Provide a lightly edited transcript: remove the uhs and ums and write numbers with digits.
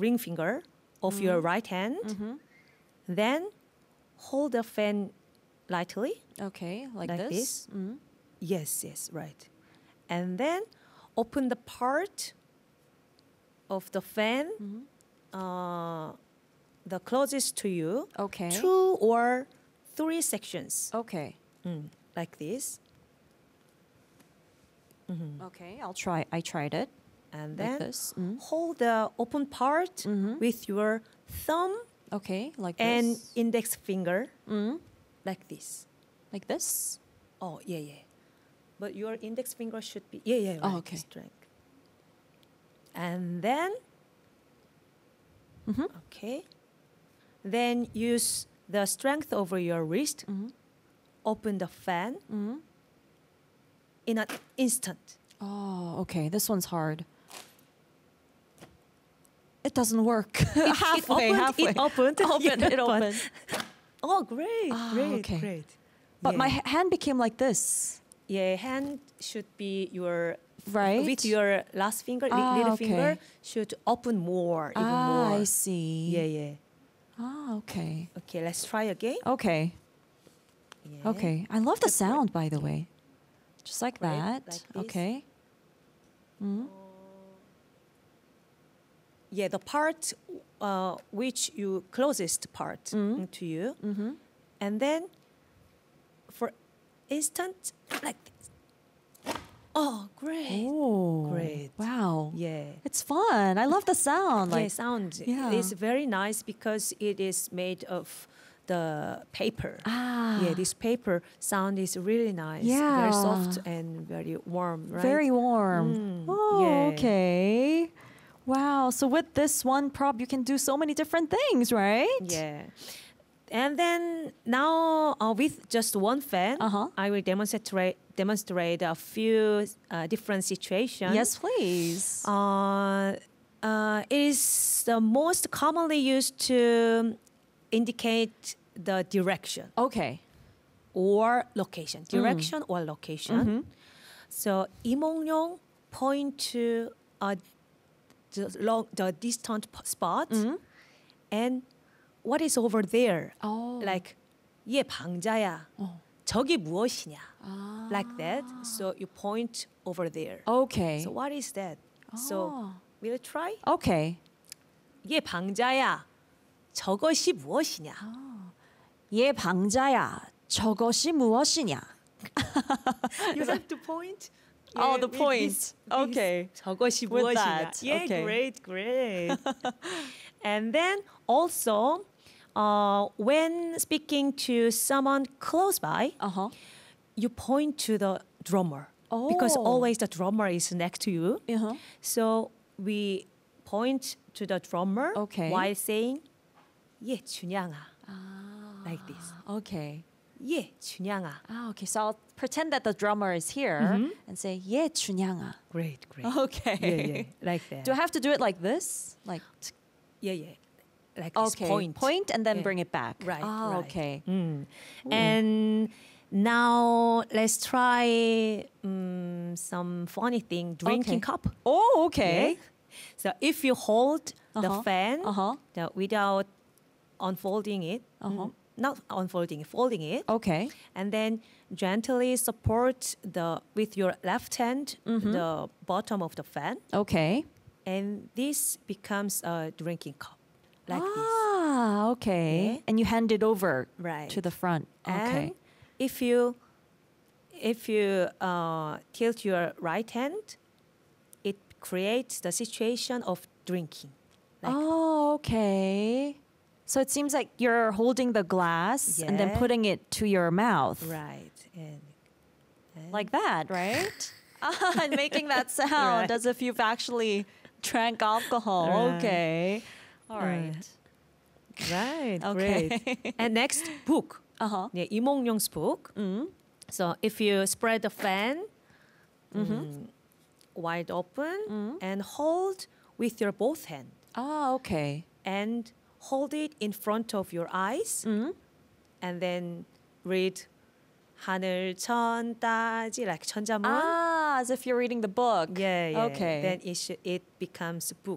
ring finger of your right hand. Then hold the fan lightly. Okay, like Like this. this. Yes, yes, right. And then open the part of the fan, the closest to you. Okay. 2 or 3 sections, Okay. like this. Okay, I'll try. I tried it. And Like then this. hold the open part with your thumb Okay, like and this. index finger, like this. Like this. Oh, yeah, yeah. But your index finger should be, right, Oh, okay. strength. And then, okay. Then use the strength over your wrist. Open the fan in an instant. Oh, okay. This one's hard. It doesn't work. Halfway. It opened. It opened. Oh, great, great, okay. great. But Yeah. my hand became like this. Yeah, hand should be your Right? with your last finger, little okay. finger should open more, even more. I see. Yeah, yeah. Okay. Okay, let's try again. Okay. Yeah. Okay. I love the sound, by the way. Just like Right, that. like this. Okay. Yeah, the part which you closest part to you, and then for instant like this. Oh, great! Oh. Great. Wow. Yeah. It's fun. I love the sound. Yeah, Like sound yeah. is very nice because it is made of the paper. Yeah, this paper sound is really nice. Yeah. Very soft and very warm, right? very warm. Oh, yeah. okay. Wow. So with this one prop, you can do so many different things, right? Yeah. And then now with just one fan, I will demonstrate a few different situations. Yes, please. It is the most commonly used to indicate the direction Okay. or location. Direction or location. So 이몽룡 point to the distant spot, and what is over there? Oh. Like 얘 방자야. 저기 무엇이냐? Like that. So you point over there. Okay. So what is that? So we'll try. Okay. 얘 방자야. 저것이 무엇이냐? 얘 방자야. 저것이 무엇이냐? You have to point. Oh, the with point. this. Okay. 저것이 With 무엇이냐? that. Yeah, Okay. great, great. And then also, when speaking to someone close by, you point to the drummer because Oh. always the drummer is next to you. So we point to the drummer Okay. while saying, "예, 준양아," like this. Okay. 예, 준양아. Okay. So I'll pretend that the drummer is here and say, 예, 준양아. Great, great. Okay. Yeah, yeah, like that. Do I have to do it like this? Like, Yeah, yeah. Like this okay. point. And then Yeah. bring it back. Right, Ah, right. okay. And now let's try some funny thing. Drinking Okay. cup. Oh, okay. Yeah. So if you hold the fan Uh-huh. without unfolding it, not unfolding it, folding it, Okay. and then gently support with your left hand the bottom of the fan, Okay. and this becomes a drinking cup, like this. Ah, okay. Yeah. And you hand it over Right. to the front. Okay. And if you tilt your right hand, it creates the situation of drinking. Like, Oh, okay. So it seems like you're holding the glass and then Yeah. putting it to your mouth. right. And Like that, right? And making that sound Right. as if you've actually drank alcohol. Right. Okay. All right. right. Okay. Great. And next, book. Yeah, 이몽룡's book. So if you spread the fan wide open and hold with your both hand Ah, okay. and hold it in front of your eyes and then read 하늘 천 따지 like 천자문. Ah, as if you're reading the book. Yeah, yeah. Okay. Then it becomes a book.